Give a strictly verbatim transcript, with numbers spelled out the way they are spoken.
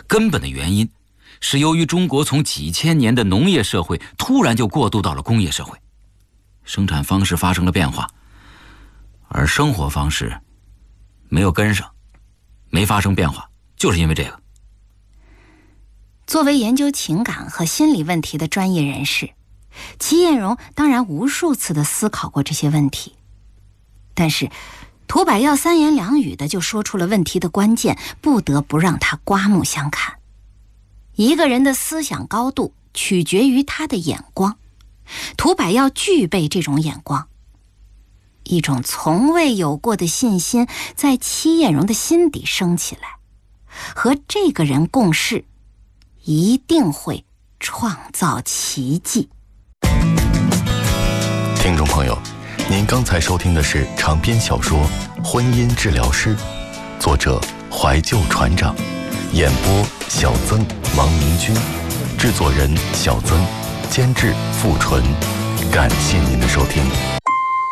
根本的原因是由于中国从几千年的农业社会突然就过渡到了工业社会，生产方式发生了变化，而生活方式没有跟上，没发生变化，就是因为这个。 作为研究情感和心理问题的专业人士，齐艳荣当然无数次地思考过这些问题，但是涂百耀三言两语的就说出了问题的关键，不得不让他刮目相看。一个人的思想高度取决于他的眼光，涂百耀具备这种眼光，一种从未有过的信心在戚艳荣的心底升起来，和这个人共事一定会创造奇迹。 听众朋友，您刚才收听的是长篇小说《婚姻治疗师》，作者怀旧船长，演播小曾、王明君，制作人小曾，监制付纯。感谢您的收听。